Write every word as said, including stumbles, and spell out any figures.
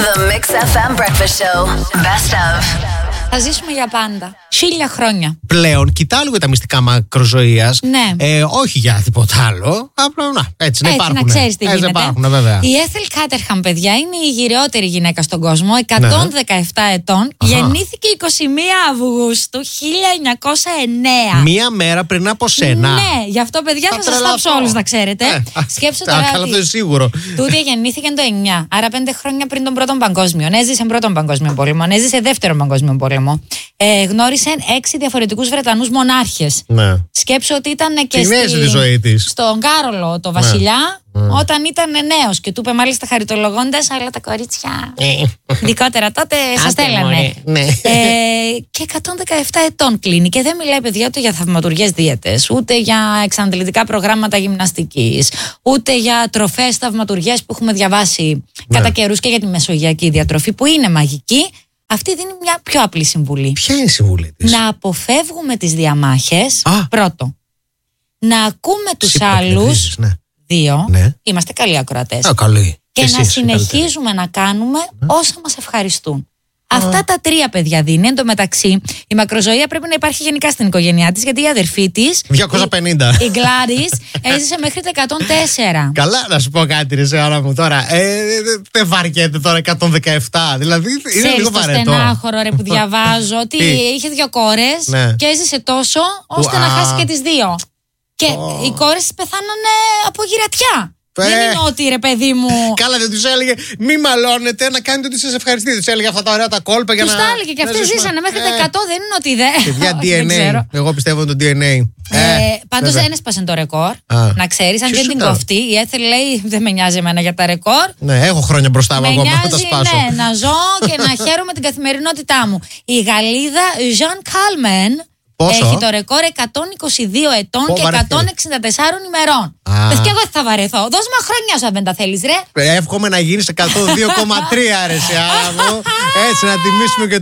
The Mix εφ εμ Breakfast Show. Best of. Θα ζήσουμε για πάντα. Χίλια χρόνια. Πλέον, κοιτάω λίγο τα μυστικά μακροζωίας. Ναι. Ε, όχι για τίποτα άλλο. Απλά να, έτσι, να Έτσι, υπάρχουν. να ξέρεις τι έτσι, γίνεται. υπάρχουν, βέβαια. Η Έθελ Κάτερχαμ, παιδιά, είναι η γυριότερη γυναίκα στον κόσμο, εκατόν δεκαεπτά ετών. Αχα. Γεννήθηκε εικοστή πρώτη Αυγούστου χίλια εννιακόσια εννέα. Μία μέρα πριν από σένα. Ναι, γι' αυτό, παιδιά, θα, Θα σας τρελαθώ. θάψω όλους, να ξέρετε. Ε, Σκέψου α, τώρα. καλά, ότι αυτό είναι σίγουρο. τούτη γεννήθηκε το εννιά, άρα πέντε χρόνια πριν τον Πρώτον Παγκόσμιο. Έζησε Πρώτον Παγκόσμιο Πόλεμο, έζησε Δεύτερον Παγκόσμιο Πόλεμο. Ε, γνώρισε έξι διαφορετικούς Βρετανούς μονάρχες. Ναι. Σκέψου ότι ήταν και Συνέζει στη... τη ζωή της. στον Κάρολο, το βασιλιά, ναι. όταν ήταν νέος. Και του είπε μάλιστα χαριτολογώντας, αλλά τα κορίτσια. Ειδικότερα τότε σας στέλνανε. Ναι. Ε, και εκατόν δεκαεπτά ετών κλείνει. Και δεν μιλάει, παιδιά, ούτε για θαυματουργές δίαιτες, ούτε για εξαντλητικά προγράμματα γυμναστικής, ούτε για τροφές θαυματουργές που έχουμε διαβάσει ναι. κατά καιρούς και για τη μεσογειακή διατροφή, που είναι μαγική. Αυτή δίνει μια πιο απλή συμβουλή. Ποια είναι η συμβουλή της? Να αποφεύγουμε τις διαμάχες. Α. Πρώτο. Να ακούμε τους Σύπα άλλους. κερδίζεις, ναι. Δύο. Ναι. Είμαστε καλοί ακροατές. Α, καλή. Και Εσύ να είσαι συνεχίζουμε να κάνουμε όσα μας ευχαριστούν. Αυτά τα τρία, παιδιά, δίνει. Εν τω μεταξύ, η μακροζωία πρέπει να υπάρχει γενικά στην οικογένειά της, γιατί η αδερφή της, διακόσια πενήντα. η, η Γκλάρις, έζησε μέχρι τα εκατόν τέσσερα. Καλά, να σου πω κάτι, ρε, σε ώρα μου τώρα. Ε, δεν βαριέται τώρα εκατόν δεκαεπτά. Δηλαδή είναι Ξέρεις λίγο το βαρετό. στενάχωρο, ρε, που διαβάζω, ότι Τι? είχε δύο κόρες, Ναι. και έζησε τόσο ώστε Ου, να α. χάσει και τις δύο. Και οι κόρες πεθάνανε από γυρατιά. Ε. Δεν είναι ότι, ρε παιδί μου. Καλά, δεν του έλεγε μη μαλώνετε, να κάνετε ότι σας ευχαριστείτε. Του έλεγε αυτά τα ωραία τα κόλπα για Τους να. τα έλεγε και να αυτές ζήσουμε. ζήσανε μέχρι τα Ε, εκατό, δεν είναι ότι δεν. Παιδιά, Όχι, δεν ντι εν έι. ξέρω. Εγώ πιστεύω το ντι εν έι. Ε, Πάντως βέβαια. δεν έσπασε το ρεκόρ. Α. Να ξέρεις, αν Ποιος και την ήταν? κοφτεί. Η Έθελ λέει: δεν με νοιάζει εμένα για τα ρεκόρ. Ναι, έχω χρόνια μπροστά μου Με ακόμα να τα νοιάζει, σπάσω. ναι, να ζω και να χαίρομαι την καθημερινότητά μου. Η Γαλλίδα Jean Calment Πόσο? έχει το ρεκόρ εκατόν είκοσι δύο ετών Πω, και βαρεθεί. εκατόν εξήντα τέσσερα ημερών. Α. Πες, και εγώ θα βαρεθώ. Δώσ' μου χρόνια σου αν δεν τα θέλεις, ρε. Εύχομαι να γίνεις εκατόν δύο κόμμα τρία, ρε, σε άρα μου. Έτσι, να τιμήσουμε και